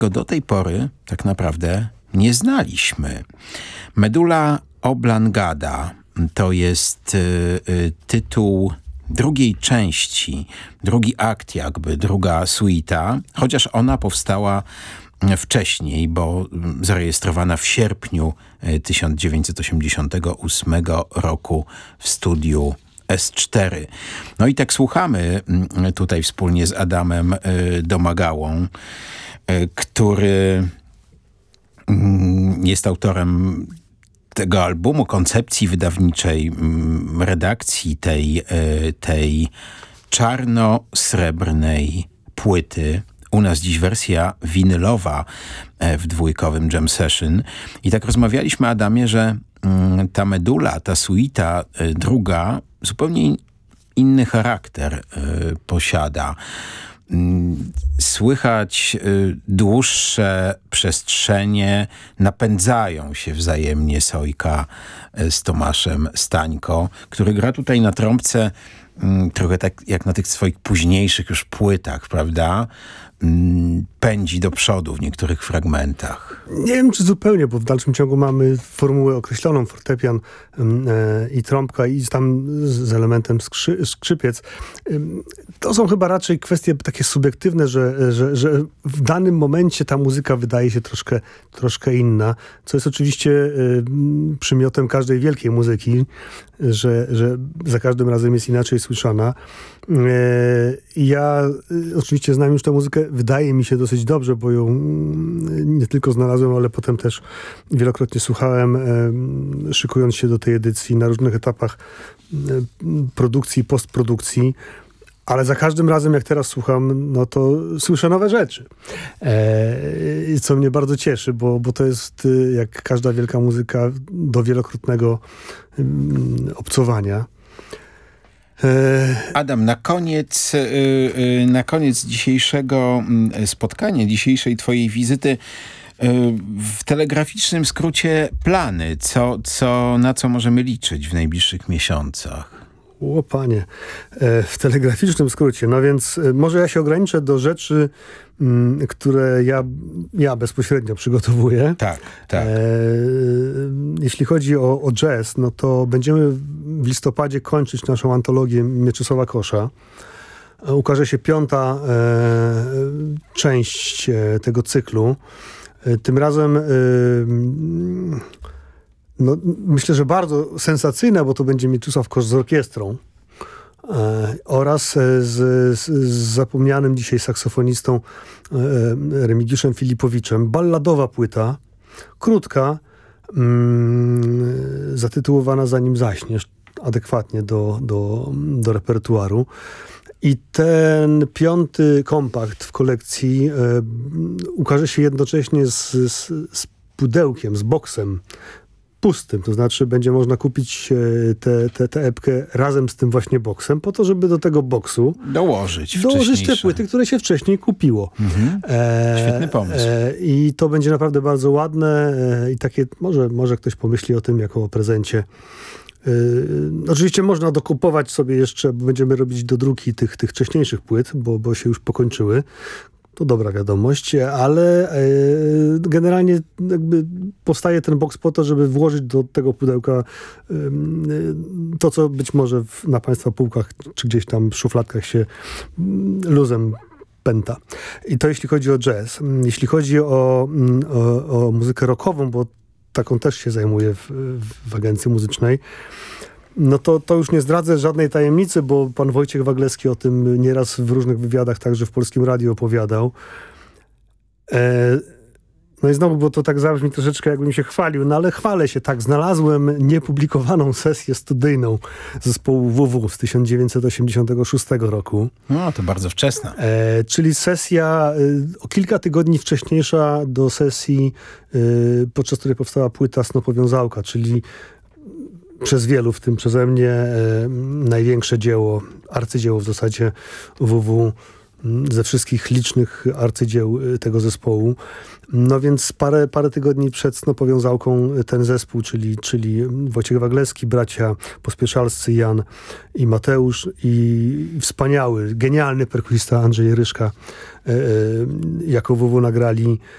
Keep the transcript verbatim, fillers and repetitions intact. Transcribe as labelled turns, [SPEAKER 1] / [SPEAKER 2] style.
[SPEAKER 1] go do tej pory tak naprawdę nie znaliśmy. Medulla Oblongata to jest y, y, tytuł drugiej części, drugi akt jakby, druga suita, chociaż ona powstała wcześniej, bo zarejestrowana w sierpniu tysiąc dziewięćset osiemdziesiątego ósmego roku w studiu S cztery. No i tak słuchamy tutaj wspólnie z Adamem Domagałą, który jest autorem tego albumu, koncepcji wydawniczej, redakcji tej, tej czarno-srebrnej płyty. U nas dziś wersja winylowa w dwójkowym jam session. I tak rozmawialiśmy, Adamie, że ta medulla, ta suita druga zupełnie inny charakter posiada. Słychać dłuższe przestrzenie, napędzają się wzajemnie Sojka z Tomaszem Stańko, który gra tutaj na trąbce trochę tak jak na tych swoich późniejszych już płytach, prawda? Pędzi do przodu w niektórych fragmentach.
[SPEAKER 2] Nie wiem, czy zupełnie, bo w dalszym ciągu mamy formułę określoną, fortepian e, i trąbka i tam z elementem skrzy, skrzypiec. E, to są chyba raczej kwestie takie subiektywne, że, że, że w danym momencie ta muzyka wydaje się troszkę, troszkę inna, co jest oczywiście e, przymiotem każdej wielkiej muzyki, że, że za każdym razem jest inaczej słyszana. E, ja e, oczywiście znam już tę muzykę, wydaje mi się dosyć dobrze, bo ją nie tylko znalazłem, ale potem też wielokrotnie słuchałem, e, szykując się do tej edycji na różnych etapach e, produkcji i postprodukcji. Ale za każdym razem, jak teraz słucham, no to słyszę nowe rzeczy. E, co mnie bardzo cieszy, bo, bo to jest, jak każda wielka muzyka, do wielokrotnego um, obcowania.
[SPEAKER 1] Adam, na koniec, na koniec dzisiejszego spotkania, dzisiejszej twojej wizyty, w telegraficznym skrócie plany, co, co, na co możemy liczyć w najbliższych miesiącach?
[SPEAKER 2] O panie, w telegraficznym skrócie. No więc może ja się ograniczę do rzeczy, które ja, ja bezpośrednio przygotowuję.
[SPEAKER 1] Tak, tak.
[SPEAKER 2] E, jeśli chodzi o, o jazz, no to będziemy w listopadzie kończyć naszą antologię Mieczysława Kosza. Ukaże się piąta e, część e, tego cyklu. E, tym razem e, no, myślę, że bardzo sensacyjna, bo to będzie Mieczysław Kosz z orkiestrą e, oraz z, z, z zapomnianym dzisiaj saksofonistą e, Remigiuszem Filipowiczem. Balladowa płyta, krótka, mm, zatytułowana Zanim zaśniesz, adekwatnie do, do, do repertuaru. I ten piąty kompakt w kolekcji e, ukaże się jednocześnie z, z, z pudełkiem, z boksem pustym, to znaczy będzie można kupić tę te, te epkę razem z tym właśnie boksem, po to, żeby do tego boksu
[SPEAKER 1] dołożyć
[SPEAKER 2] dołożyć te płyty, które się wcześniej kupiło.
[SPEAKER 1] Mhm. E, Świetny pomysł. E,
[SPEAKER 2] I to będzie naprawdę bardzo ładne e, i takie, może, może ktoś pomyśli o tym jako o prezencie. Yy, oczywiście można dokupować sobie jeszcze, bo będziemy robić dodruki tych, tych wcześniejszych płyt, bo, bo się już pokończyły. To dobra wiadomość, ale yy, generalnie jakby powstaje ten boks po to, żeby włożyć do tego pudełka yy, to, co być może w, na Państwa półkach, czy gdzieś tam w szufladkach się yy, luzem pęta. I to jeśli chodzi o jazz. Jeśli chodzi o, o, o muzykę rockową, bo taką też się zajmuję w, w agencji muzycznej, no to, to już nie zdradzę żadnej tajemnicy, bo pan Wojciech Waglewski o tym nieraz w różnych wywiadach, także w Polskim Radiu opowiadał. E, no i znowu, bo to tak zabrzmi troszeczkę, jakbym się chwalił, no ale chwalę się, tak, znalazłem niepublikowaną sesję studyjną zespołu W W z tysiąc dziewięćset osiemdziesiątego szóstego roku.
[SPEAKER 1] No, to bardzo wczesna.
[SPEAKER 2] E, czyli sesja e, o kilka tygodni wcześniejsza do sesji, e, podczas której powstała płyta Snopowiązałka, czyli przez wielu, w tym przeze mnie, e, największe dzieło, arcydzieło w zasadzie W W ze wszystkich licznych arcydzieł tego zespołu. No więc parę, parę tygodni przed Snopowiązałką ten zespół, czyli, czyli Wojciech Waglewski, bracia Pospieszalscy, Jan i Mateusz i wspaniały, genialny perkusista Andrzej Ryszka e, jako W W nagrali